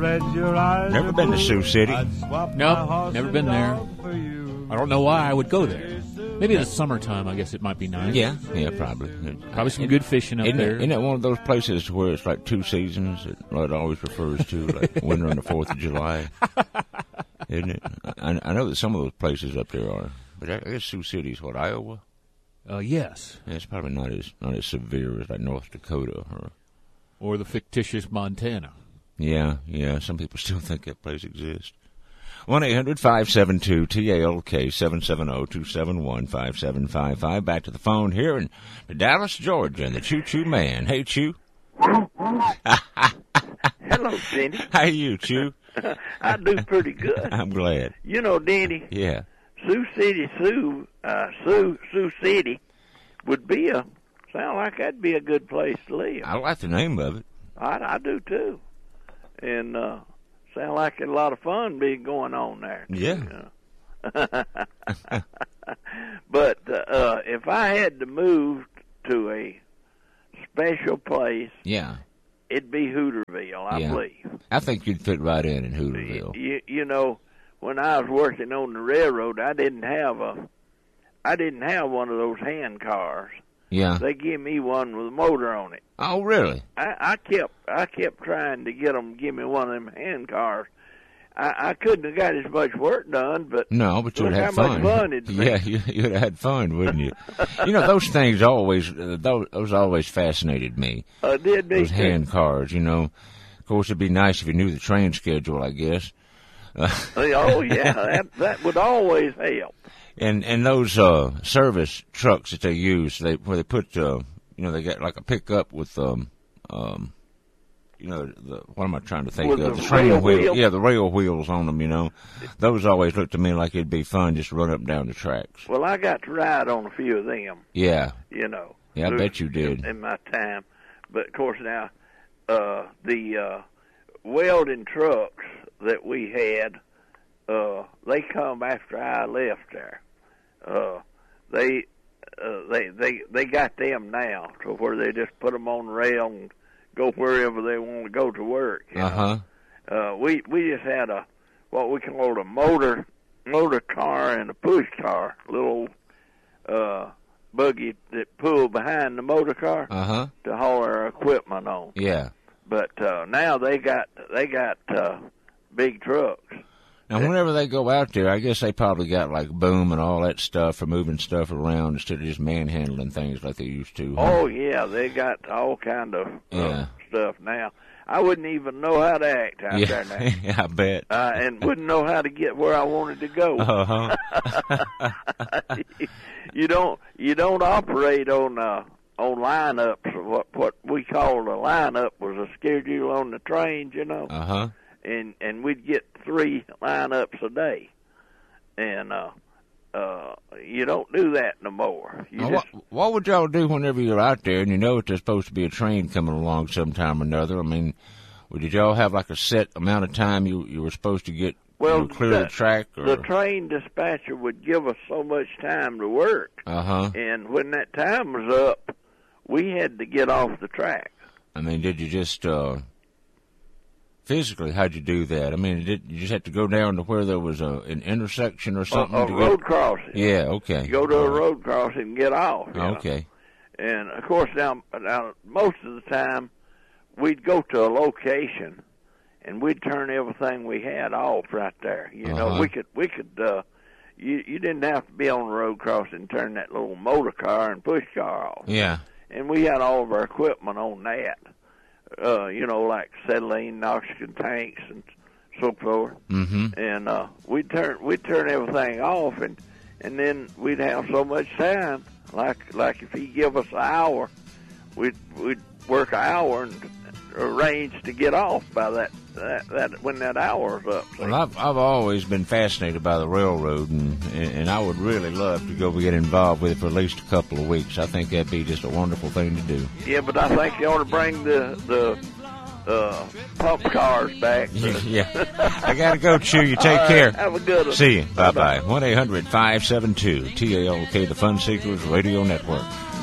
read your eyes. Never been to Sioux City. No, never been there. I don't know why I would go there. Maybe in the summertime, I guess it might be nice. Yeah, probably. Probably some good fishing up there. Isn't it one of those places where it's like two seasons? It always refers to, like winter and the 4th of July. Isn't it? I know that some of those places up there are. But I guess Sioux City is what, Iowa? Yes. Yeah, it's probably not as severe as like North Dakota or the fictitious Montana. Yeah. Some people still think that place exists. 1-800-572-TALK, 770-271-5755. Back to the phone here in Dallas, Georgia, and the Choo Choo Man. Hey, Choo. Hello, Denny. How are you, Choo? I do pretty good. I'm glad. You know, Denny. Yeah. Sioux City would be sound like that'd be a good place to live. I like the name of it. I do too, and sound like a lot of fun be going on there. Yeah. But if I had to move to a special place, yeah, it'd be Hooterville, I believe. I think you'd fit right in Hooterville. You know, when I was working on the railroad, I didn't have one of those hand cars. Yeah. They gave me one with a motor on it. Oh, really? I kept trying to get them to give me one of them hand cars. I couldn't have got as much work done, but no, but you'd have fun. Much fun it'd be. Yeah, you'd have had fun, wouldn't you? You know, those things those always fascinated me. Did me those too. hand cars, you know. Of course, it'd be nice if you knew the train schedule, I guess. Oh yeah, that would always help. And those service trucks that they use, where they put they got like a pickup with what am I trying to think with of? The train wheel. Yeah, the rail wheels on them. You know, those always looked to me like it'd be fun just to run up and down the tracks. Well, I got to ride on a few of them. Yeah. You know. Yeah, I bet you did. In my time, but of course now, the welding trucks that we had, they come after I left there. They got them now to where they just put them on the rail and go wherever they want to go to work. We just had what we called a motor car and a push car, little buggy that pulled behind the motor car to haul our equipment on. Yeah. But now they got big trucks. Now, whenever they go out there, I guess they probably got like boom and all that stuff for moving stuff around instead of just manhandling things like they used to. Huh? Oh yeah, they got all kind of stuff now. I wouldn't even know how to act out there now. Yeah, I bet. And wouldn't know how to get where I wanted to go. You don't operate on lineups. What we called a lineup was a schedule on the trains, you know. And we'd get 3 lineups a day, and you don't do that no more. What would y'all do whenever you're out there and you know there's supposed to be a train coming along sometime or another? I mean, did y'all have like a set amount of time you were supposed to get clear the track? Or? The train dispatcher would give us so much time to work, and when that time was up, we had to get off the track. I mean, did you just physically, how'd you do that? I mean, did you just have to go down to where there was an intersection or something? A road crossing. Yeah, okay. You go to a road crossing and get off. Okay. Know? And, of course, now, most of the time, we'd go to a location, and we'd turn everything we had off right there. You know, we could. You didn't have to be on the road crossing and turn that little motor car and push car off. Yeah. And we had all of our equipment on that. Like acetylene, oxygen tanks, and so forth. And we'd turn everything off, and then we'd have so much time. Like if he give us an hour, we'd work an hour and arrange to get off by that when that hour's up. See? Well, I've always been fascinated by the railroad, and I would really love to go get involved with it for at least a couple of weeks. I think that'd be just a wonderful thing to do. Yeah, but I think you ought to bring the pump cars back. Yeah. I got to go, Chew. You take care. Have a good one. See you. Bye-bye. 1-800-572-TALK, the Fun Seekers Radio Network.